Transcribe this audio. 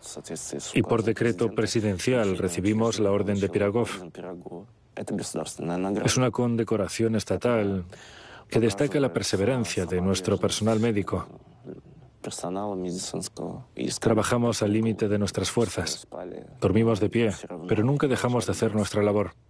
Y por decreto presidencial recibimos la Orden de Pirogov. Es una condecoración estatal que destaca la perseverancia de nuestro personal médico. Trabajamos al límite de nuestras fuerzas. Dormimos de pie, pero nunca dejamos de hacer nuestra labor.